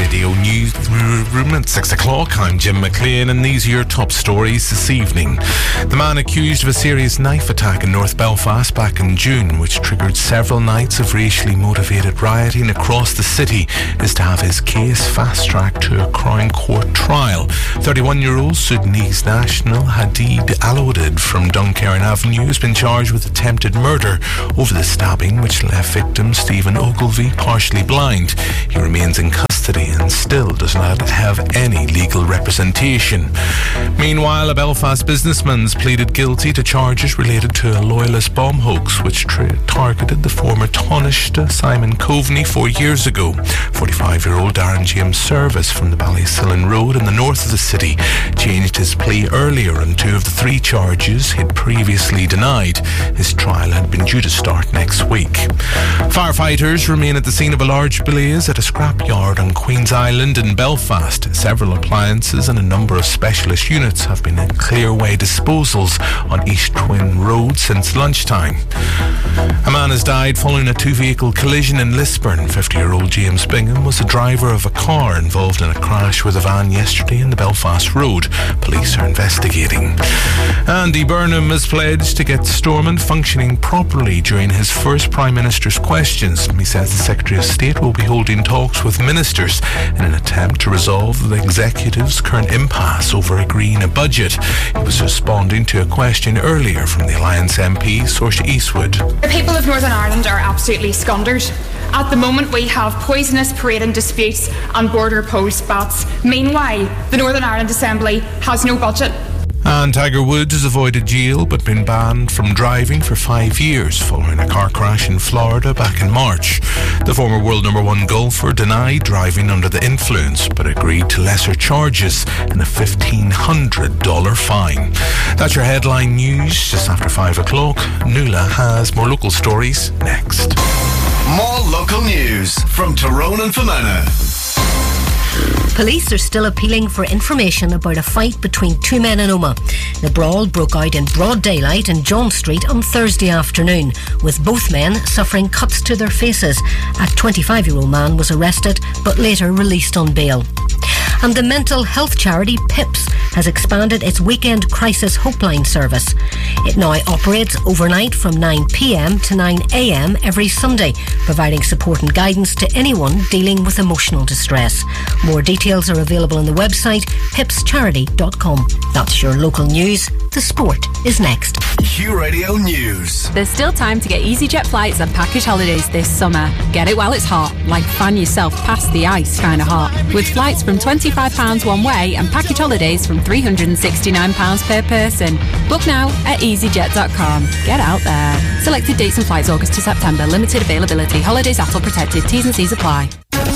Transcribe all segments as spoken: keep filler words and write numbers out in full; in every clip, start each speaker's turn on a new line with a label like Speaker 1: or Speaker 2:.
Speaker 1: Radio Newsroom at six o'clock. I'm Jim McLean, and these are your top stories this evening. The man accused of a serious knife attack in North Belfast back in June, which triggered several nights of racially motivated rioting across the city, is to have his case fast-tracked to a Crown Court trial. thirty-one-year-old Sudanese national Hadid Alodid from Duncairn Avenue has been charged with attempted murder over the stabbing, which left victim Stephen Ogilvie partially blind. He remains in custody and still does not have any legal representation. Meanwhile, a Belfast businessman's pleaded guilty to charges related to a loyalist bomb hoax which tra- targeted the former Taoiseach Simon Coveney four years ago. forty-five-year-old Darren James Service from the Ballysillan Road in the north of the city changed his plea earlier on two of the three charges he'd previously denied. His trial had been due to start next week. Firefighters remain at the scene of a large blaze at a scrapyard on Queen's Island in Belfast. Several appliances and a number of specialist units have been in clear-away disposals on East Twin Road since lunchtime. A man has died following a two-vehicle collision in Lisburn. fifty-year-old James Bingham was the driver of a car involved in a crash with a van yesterday in the Belfast Road. Police are investigating. Andy Burnham has pledged to get Stormont functioning properly during his first Prime Minister's questions. He says the Secretary of State will be holding talks with ministers in an attempt to resolve the executive's current impasse over agreeing a budget. He was responding to a question earlier from the Alliance M P, Saoirse Eastwood.
Speaker 2: The people of Northern Ireland are absolutely squandered. At the moment, we have poisonous parading disputes and border post bats. Meanwhile, the Northern Ireland Assembly has no budget.
Speaker 1: And Tiger Woods has avoided jail but been banned from driving for five years following a car crash in Florida back in March. The former world number one golfer denied driving under the influence but agreed to lesser charges and a fifteen hundred dollars fine. That's your headline news just after five o'clock. Nuala has more local stories next.
Speaker 3: More local news from Tyrone and Fermanagh.
Speaker 4: Police are still appealing for information about a fight between two men in Omagh. The brawl broke out in broad daylight in John Street on Thursday afternoon, with both men suffering cuts to their faces. A twenty-five-year-old man was arrested but later released on bail. And the mental health charity PIPS has expanded its weekend crisis Hopeline service. It now operates overnight from nine p.m. to nine a.m. every Sunday, providing support and guidance to anyone dealing with emotional distress. More details are available on the website pips charity dot com. That's your local news. The sport is next.
Speaker 3: Q Radio News.
Speaker 5: There's still time to get EasyJet flights and package holidays this summer. Get it while it's hot, like fan yourself past the ice kind of hot. With flights from twenty-five pounds one way and package holidays from three hundred sixty-nine pounds per person. Book now at easy jet dot com. Get out there. Selected dates and flights August to September. Limited availability. Holidays A T L protected. T's and C's apply.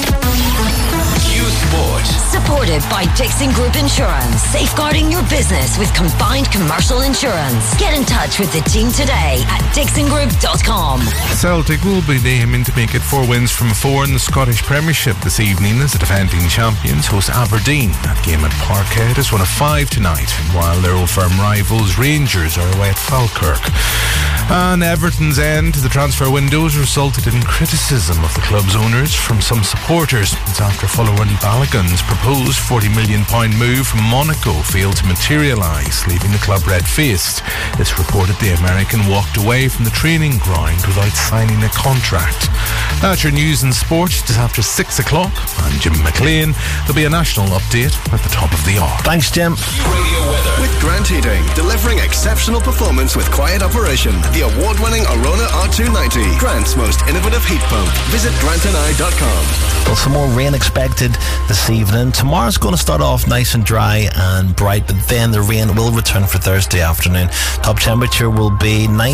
Speaker 6: Supported by Dixon Group Insurance, safeguarding your business with combined commercial insurance. Get in touch with the team today at dixon group dot com.
Speaker 1: Celtic will be aiming to make it four wins from four in the Scottish Premiership this evening as the defending champions host Aberdeen. That game at Parkhead is one of five tonight, while their old firm rivals Rangers are away at Falkirk. And Everton's end to the transfer window has resulted in criticism of the club's owners from some supporters. It's after Follow-on Balogun's proposed forty million pounds move from Monaco failed to materialise, leaving the club red-faced. It's reported the American walked away from the training ground without signing a contract. That's your news and sport just after six o'clock. I'm Jim McLean. There'll be a national update at the top of the hour.
Speaker 7: Thanks, Jim.
Speaker 3: Radio weather with Grant Heating, delivering exceptional performance with quiet operation. The award-winning Arona R two ninety, Grant's most innovative heat pump. Visit grant and I dot com.
Speaker 7: Well, some more rain expected this evening. Tomorrow's going to start off nice and dry and bright, but then the rain will return for Thursday afternoon. Top temperature will be nine